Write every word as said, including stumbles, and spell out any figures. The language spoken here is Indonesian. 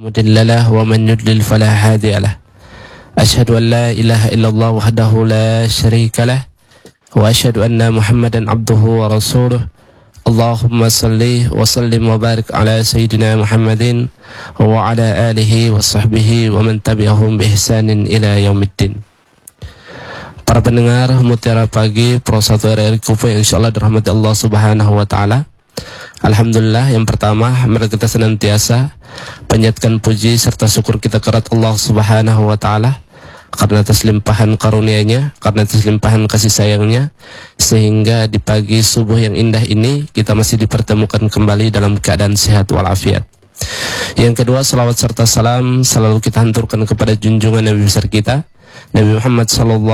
مضل له ومن يضلل فلا هادي له أشهد أن لا إله إلا الله وحده لا شريك له وأشهد أن محمدا عبده ورسوله اللهم صل وسلم وبارك على سيدنا محمد وعلى آله وصحبه ومن تبعهم بإحسان إلى يوم الدين. Para pendengar Mutiara Pagi Pro satu R R Kufa yang insyaallah dirahmati Allah Subhanahu wa taala. Alhamdulillah, yang pertama mari kita senantiasa panjatkan puji serta syukur kita kepada Allah Subhanahu wa taala karena atas limpahan karunia-Nya, karena atas limpahan kasih sayang-Nya, sehingga di pagi subuh yang indah ini kita masih dipertemukan kembali dalam keadaan sehat walafiat. Yang kedua, salawat serta salam selalu kita hanturkan kepada junjungan Nabi besar kita Nabi Muhammad sallallahu